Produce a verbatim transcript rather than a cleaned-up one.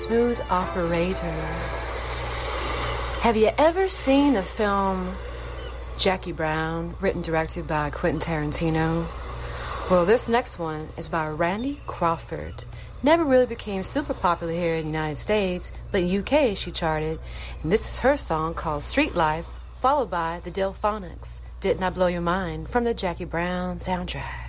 Smooth Operator. Have you ever seen the film Jackie Brown, written directed by Quentin Tarantino? Well, this next one is by Randy Crawford. Never really became super popular here in the United States, but in U K she charted, and this is her song called Street Life, followed by the Delphonics, Didn't I Blow Your Mind, from the Jackie Brown soundtrack.